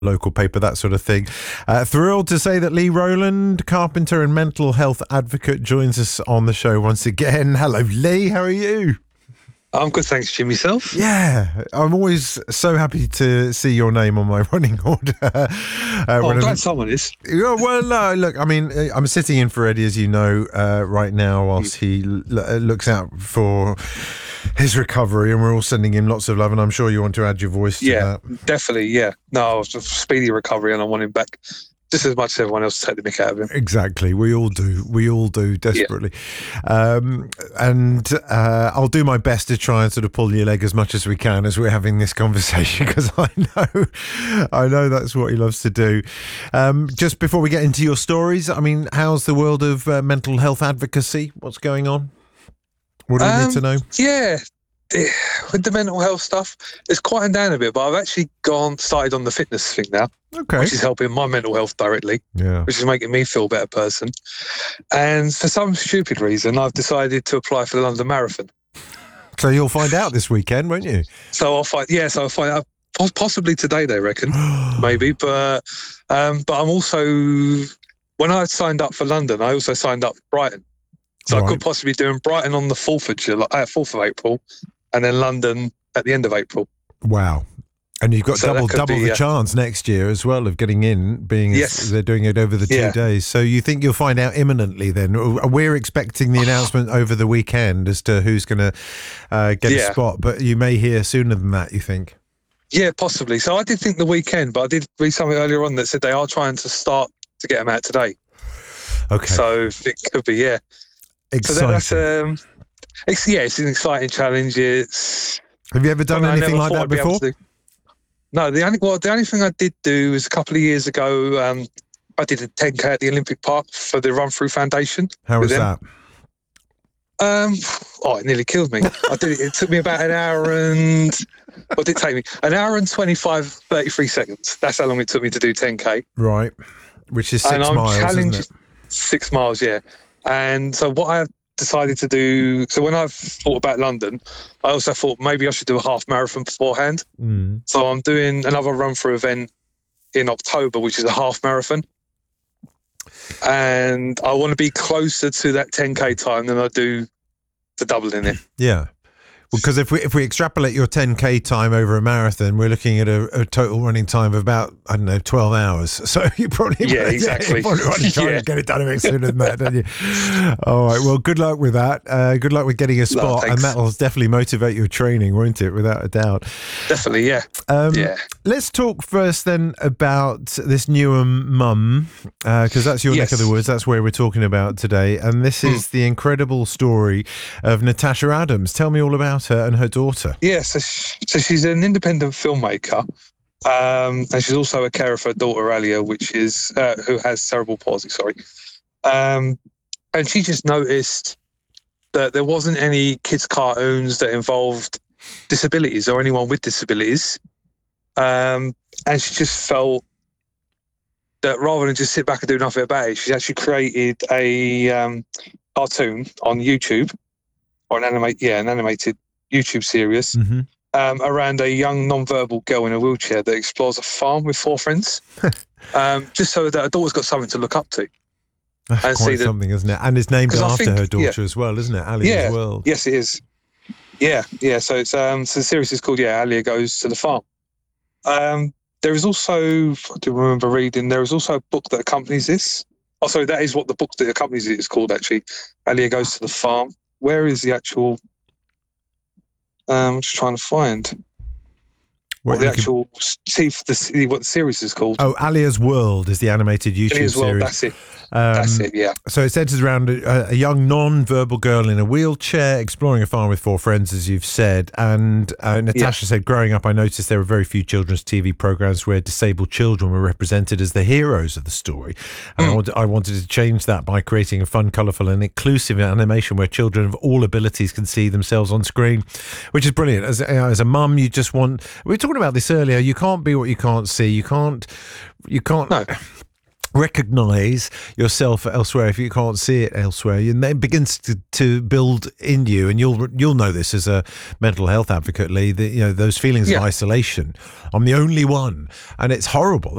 local paper, that sort of thing. Thrilled to say that Lee Rowland, carpenter and mental health advocate, joins us on the show once again. Hello, Lee. How are you? I'm good, thanks, Jim. Yourself? Yeah, I'm always so happy to see your name on my running order. I'm glad someone is. Yeah, well, no, look, I mean, I'm sitting in for Eddie, as you know, right now, whilst he looks out for his recovery, and we're all sending him lots of love, and I'm sure you want to add your voice to that. Yeah, definitely, yeah. No, it's a speedy recovery, and I want him back just as much as everyone else to take the mick out of him. Exactly. We all do desperately. Yeah. And I'll do my best to try and sort of pull your leg as much as we can as we're having this conversation, because I know that's what he loves to do. Just before we get into your stories, I mean, how's the world of mental health advocacy? What's going on? What do we need to know? Yeah. With the mental health stuff, it's quieting down a bit, but I've actually started on the fitness thing now, which is helping my mental health directly, which is making me feel a better person. And for some stupid reason, I've decided to apply for the London Marathon. So you'll find out this weekend, won't you? So I'll find out possibly today, they reckon, maybe. But I'm also, when I signed up for London, I also signed up for Brighton. So I could possibly do Brighton on the 4th of April, and then London at the end of April. Wow. And you've got double the chance next year as well of getting in, being they're doing it over the 2 days. So you think you'll find out imminently then? We're expecting the announcement over the weekend as to who's going to get a spot, but you may hear sooner than that, you think? Yeah, possibly. So I did think the weekend, but I did read something earlier on that said they are trying to start to get them out today. Okay. So it could be, Exciting. So it's an exciting challenge. Have you ever done anything like that before? No, the only thing I did do was a couple of years ago. I did a 10K at the Olympic Park for the Run Through Foundation. How was that? It nearly killed me. I did it. It took me about an hour and what did it take me? An hour and 33 seconds. That's how long it took me to do 10K. Right, which is 6 miles, isn't it? 6 miles, yeah. And so what I decided to do, so when I've thought about London, I also thought maybe I should do a half marathon beforehand. So I'm doing another run through event in October, which is a half marathon. And I want to be closer to that 10K time than I do to doubling it. Yeah. Because if we extrapolate your 10K time over a marathon, we're looking at a total running time of about, 12 hours. So you probably exactly. You probably want to try and get it done a bit sooner than that, don't you? All right. Well, good luck with that. Good luck with getting a spot, and that'll definitely motivate your training, won't it? Without a doubt. Definitely, yeah. Let's talk first then about this Newham mum, because that's your neck of the woods. That's where we're talking about today, and this is the incredible story of Natasha Adams. Tell me all about her and her daughter. So she's an independent filmmaker, and she's also a carer for her daughter Alia, which is who has cerebral palsy. And she just noticed that there wasn't any kids' cartoons that involved disabilities or anyone with disabilities, and she just felt that rather than just sit back and do nothing about it, she actually created a cartoon on YouTube, or an animated YouTube series around a young non-verbal girl in a wheelchair that explores a farm with 4 friends, just so that her daughter's got something to look up to. That's quite something, isn't it? And it's named after her daughter as well, isn't it? Alia's World. Yes, it is. Yeah. So it's so the series is called Alia Goes to the Farm. There is also, I do remember reading, there is also a book that accompanies this. Oh, sorry, that is what the book that accompanies it is called, actually. Alia Goes to the Farm. Where is the actual... I'm just trying to find what the series is called. Oh, Alia's World is the animated YouTube series. That's it. That's it, yeah. So it centres around a young non-verbal girl in a wheelchair exploring a farm with 4 friends, as you've said. And Natasha said, growing up, I noticed there were very few children's TV programmes where disabled children were represented as the heroes of the story. And I wanted to change that by creating a fun, colourful and inclusive animation where children of all abilities can see themselves on screen, which is brilliant. As a mum, you just want... We were talking about this earlier. You can't be what you can't see. You can't... No. Recognise yourself elsewhere if you can't see it elsewhere, and then it begins to build in you. And you'll know this as a mental health advocate, Lee, that those feelings of isolation. I'm the only one, and it's horrible.